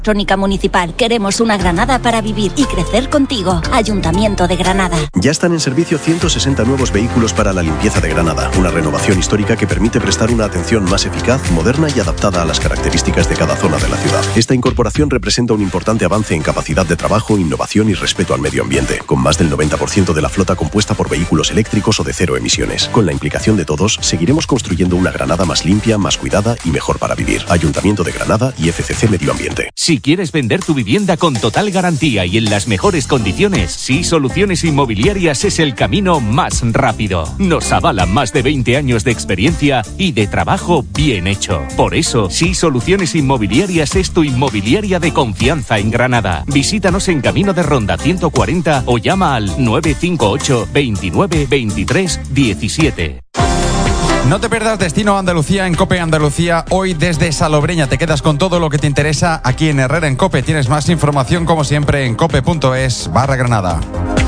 Crónica Municipal. Queremos una Granada para vivir y crecer contigo. Ayuntamiento de Granada. Ya están en servicio 160 nuevos vehículos para la limpieza de Granada. Una renovación histórica que permite prestar una atención más eficaz, moderna y adaptada a las características de cada zona de la ciudad. Esta incorporación representa un importante avance en capacidad de trabajo, innovación y respeto al medio ambiente, con más del 90% de la flota compuesta por vehículos eléctricos o de cero emisiones. Con la implicación de todos, seguiremos construyendo una Granada más limpia, más cuidada y mejor para vivir. Ayuntamiento de Granada y FCC Medio Ambiente. Si quieres vender tu vivienda con total garantía y en las mejores condiciones, Sí Soluciones Inmobiliarias es el camino más rápido. Nos avalan más de 20 años de experiencia y de trabajo bien hecho. Por eso, Sí Soluciones Inmobiliarias es tu inmobiliaria de confianza en Granada. Visítanos en Camino de Ronda 140 o llama al 958 29 23 17. No te pierdas Destino Andalucía en COPE Andalucía. Hoy desde Salobreña te quedas con todo lo que te interesa aquí en Herrera en COPE. Tienes más información como siempre en cope.es/Granada.